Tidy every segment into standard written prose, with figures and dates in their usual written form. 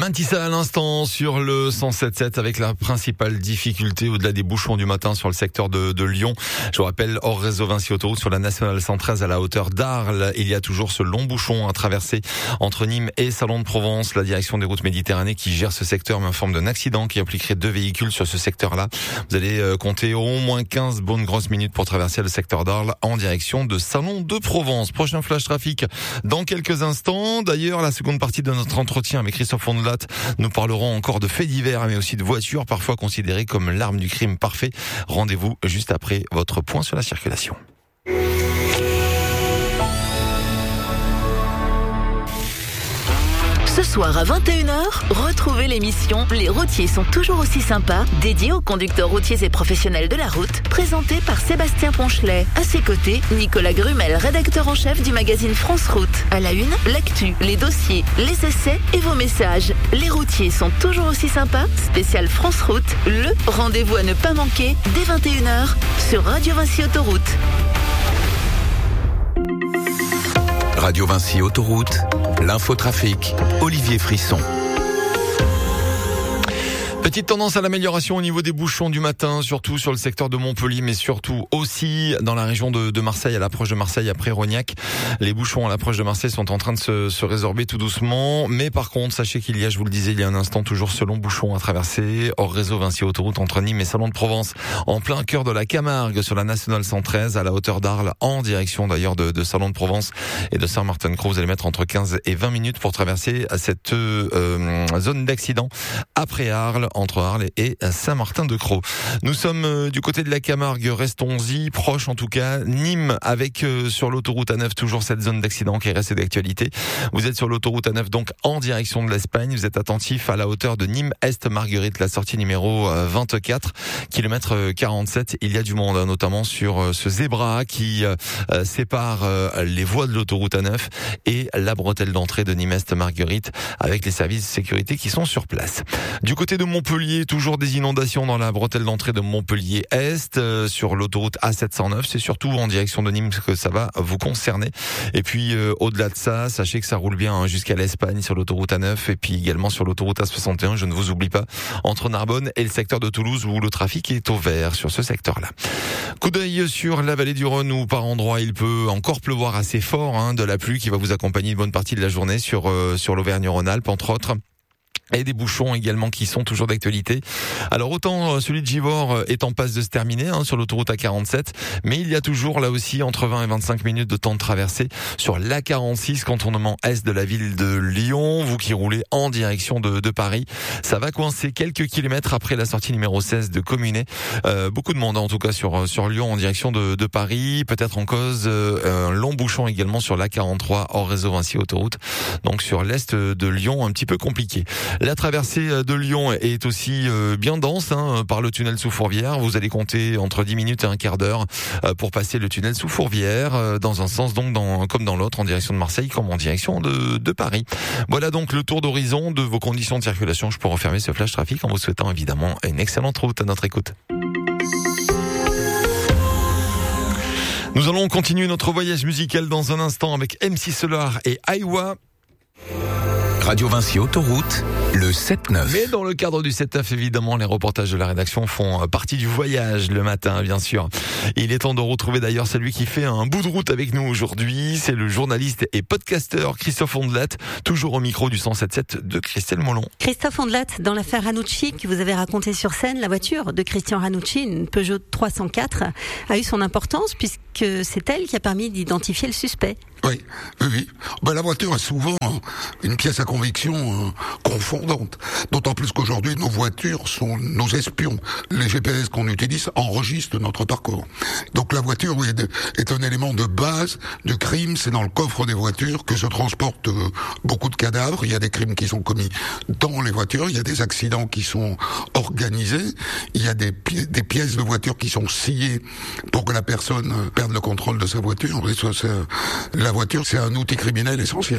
Maintissa à l'instant sur le 107.7 avec la principale difficulté au-delà des bouchons du matin sur le secteur de Lyon. Je vous rappelle, hors réseau Vinci Autoroute sur la nationale 113 à la hauteur d'Arles, il y a toujours ce long bouchon à traverser entre Nîmes et Salon de Provence. La direction des routes Méditerranée qui gère ce secteur m'informe d'un accident qui impliquerait 2 véhicules sur ce secteur-là. Vous allez compter au moins 15 bonnes grosses minutes pour traverser le secteur d'Arles en direction de Salon de Provence. Prochain flash trafic dans quelques instants. D'ailleurs, la seconde partie de notre entretien avec Christophe Fondelat, nous parlerons encore de faits divers, mais aussi de voitures, parfois considérées comme l'arme du crime parfait. Rendez-vous juste après votre point sur la circulation. Ce soir à 21h, retrouvez l'émission Les routiers sont toujours aussi sympas, dédiée aux conducteurs routiers et professionnels de la route, présentée par Sébastien Ponchelet. À ses côtés, Nicolas Grumel, rédacteur en chef du magazine France Route. À la une, l'actu, les dossiers, les essais et vos messages. Les routiers sont toujours aussi sympas, spécial France Route, le rendez-vous à ne pas manquer dès 21h sur Radio Vinci Autoroute. Radio Vinci Autoroute, l'infotrafic, Olivier Frisson. Petite tendance à l'amélioration au niveau des bouchons du matin, surtout sur le secteur de Montpellier, mais surtout aussi dans la région de Marseille, à l'approche de Marseille, après Rognac. Les bouchons à l'approche de Marseille sont en train de se résorber tout doucement. Mais par contre, sachez qu'il y a, je vous le disais il y a un instant, toujours ce long bouchon à traverser, hors réseau Vinci Autoroute entre Nîmes et Salon de Provence, en plein cœur de la Camargue, sur la nationale 113, à la hauteur d'Arles, en direction d'ailleurs de Salon de Provence et de Saint-Martin-de-Croix. Vous allez mettre entre 15 et 20 minutes pour traverser cette zone d'accident après Arles, entre Arles et Saint-Martin-de-Croix. Nous sommes du côté de la Camargue, restons-y, proche en tout cas. Nîmes avec sur l'autoroute A9 toujours cette zone d'accident qui est restée d'actualité. Vous êtes sur l'autoroute A9 donc en direction de l'Espagne. Vous êtes attentif à la hauteur de Nîmes-Est-Marguerite, la sortie numéro 24, kilomètre 47. Il y a du monde, notamment sur ce zébra qui sépare les voies de l'autoroute A9 et la bretelle d'entrée de Nîmes-Est-Marguerite, avec les services de sécurité qui sont sur place. Du côté de Montpellier, toujours des inondations dans la bretelle d'entrée de Montpellier-Est, sur l'autoroute A709. C'est surtout en direction de Nîmes que ça va vous concerner. Et puis au-delà de ça, sachez que ça roule bien jusqu'à l'Espagne sur l'autoroute A9 et puis également sur l'autoroute A61. Je ne vous oublie pas, entre Narbonne et le secteur de Toulouse où le trafic est au vert sur ce secteur-là. Coup d'œil sur la vallée du Rhône où par endroits il peut encore pleuvoir assez fort, de la pluie qui va vous accompagner une bonne partie de la journée sur l'Auvergne-Rhône-Alpes entre autres. Et des bouchons également qui sont toujours d'actualité. Alors autant celui de Givors est en passe de se terminer sur l'autoroute A47, mais il y a toujours là aussi entre 20 et 25 minutes de temps de traversée sur l'A46, contournement est de la ville de Lyon. Vous qui roulez en direction de Paris, ça va coincer quelques kilomètres après la sortie numéro 16 de Communet. Beaucoup de monde en tout cas sur Lyon en direction de Paris. Peut-être en cause un long bouchon également sur l'A43 hors réseau Vinci Autoroute. Donc sur l'est de Lyon, un petit peu compliqué. La traversée de Lyon est aussi bien dense par le tunnel sous Fourvière. Vous allez compter entre 10 minutes et un quart d'heure pour passer le tunnel sous Fourvière dans un sens donc comme dans l'autre, en direction de Marseille comme en direction de Paris. Voilà donc le tour d'horizon de vos conditions de circulation. Je peux refermer ce flash trafic en vous souhaitant évidemment une excellente route à notre écoute. Nous allons continuer notre voyage musical dans un instant avec MC Solar et Aiwa. Radio Vinci Autoroute, le 7-9. Mais dans le cadre du 7-9, évidemment, les reportages de la rédaction font partie du voyage le matin, bien sûr. Il est temps de retrouver d'ailleurs celui qui fait un bout de route avec nous aujourd'hui. C'est le journaliste et podcasteur Christophe Fondelat, toujours au micro du 107.7 de Christelle Molon. Christophe Fondelat, dans l'affaire Ranucci que vous avez racontée sur scène, la voiture de Christian Ranucci, une Peugeot 304, a eu son importance puisque c'est elle qui a permis d'identifier le suspect. Oui. La voiture est souvent une pièce à conviction confondante. D'autant plus qu'aujourd'hui, nos voitures sont nos espions. Les GPS qu'on utilise enregistrent notre parcours. Donc la voiture est un élément de base du crime. C'est dans le coffre des voitures que se transportent beaucoup de cadavres. Il y a des crimes qui sont commis dans les voitures. Il y a des accidents qui sont organisés. Il y a des pièces de voiture qui sont sciées pour que la personne perde le contrôle de sa voiture. Et ça, la voiture, c'est un outil criminel essentiel.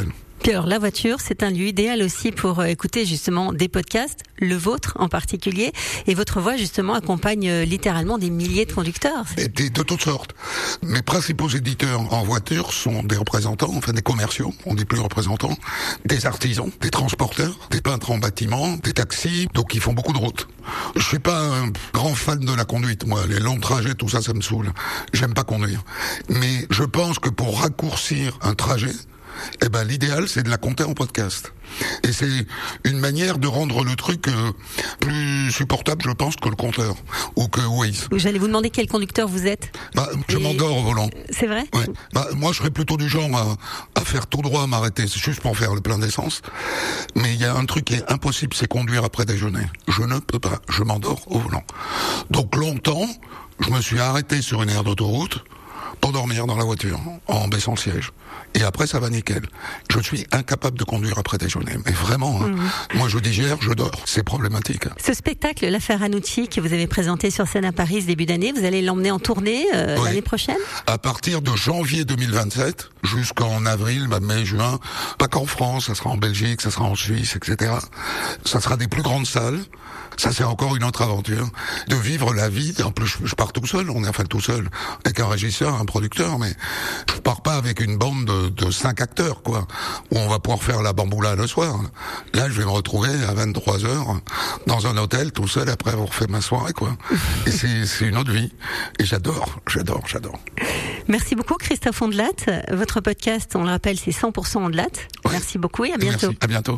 Puis alors, la voiture, c'est un lieu idéal aussi pour écouter justement des podcasts, le vôtre en particulier, et votre voix justement accompagne littéralement des milliers de conducteurs. Et de toutes sortes. Mes principaux éditeurs en voiture sont des représentants, enfin des commerciaux, on dit plus représentants, des artisans, des transporteurs, des peintres en bâtiment, des taxis, donc ils font beaucoup de routes. Je suis pas un grand fan de la conduite, moi, les longs trajets, tout ça, ça me saoule. J'aime pas conduire. Mais je pense que pour raccourcir un trajet, l'idéal, c'est de la compter en podcast. Et c'est une manière de rendre le truc plus supportable, je pense, que le compteur ou que Waze. J'allais vous demander quel conducteur vous êtes. Je m'endors au volant. C'est vrai ? Ouais. Moi, je serais plutôt du genre à faire tout droit, à m'arrêter, c'est juste pour faire le plein d'essence. Mais il y a un truc qui est impossible, c'est conduire après déjeuner. Je ne peux pas. Je m'endors au volant. Donc longtemps, je me suis arrêté sur une aire d'autoroute pour dormir dans la voiture, en baissant le siège. Et après, ça va nickel. Je suis incapable de conduire après déjeuner. Mais vraiment, moi je digère, je dors. C'est problématique. Ce spectacle, l'affaire Ranucci, que vous avez présenté sur scène à Paris ce début d'année, vous allez l'emmener en tournée l'année prochaine ? À partir de janvier 2027, jusqu'en avril, mai, juin, pas qu'en France, ça sera en Belgique, ça sera en Suisse, etc. Ça sera des plus grandes salles. Ça, c'est encore une autre aventure. De vivre la vie. En plus, je pars tout seul. On est enfin tout seul. Avec un régisseur, un producteur, mais je pars pas avec une bande de 5 acteurs, quoi. Où on va pouvoir faire la bamboula le soir. Là, je vais me retrouver à 23h dans un hôtel tout seul après avoir fait ma soirée, quoi. Et c'est une autre vie. Et j'adore. Merci beaucoup, Christophe Ondelat. Votre podcast, on le rappelle, c'est 100% Ondelat. Ouais. Merci beaucoup et à bientôt. Merci. À bientôt.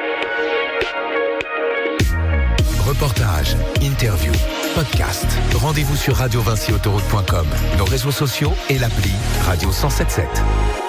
Reportages, interviews, podcasts. Rendez-vous sur radiovinciautoroute.com, nos réseaux sociaux et l'appli Radio 107.7.